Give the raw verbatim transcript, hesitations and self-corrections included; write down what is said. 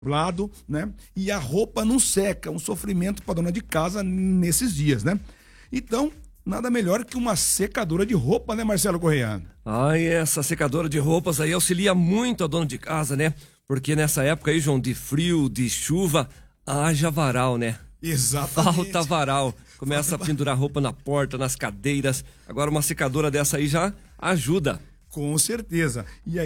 nublado, né? E a roupa não seca, um sofrimento para dona de casa nesses dias, né? Então, nada melhor que uma secadora de roupa, né, Marcelo Correia? Ai, essa secadora de roupas aí auxilia muito a dona de casa, né? Porque nessa época aí, João, de frio, de chuva, haja varal, né? Exatamente. Falta varal. Começa a pendurar roupa na porta, nas cadeiras. Agora uma secadora dessa aí já ajuda. Com certeza. E aí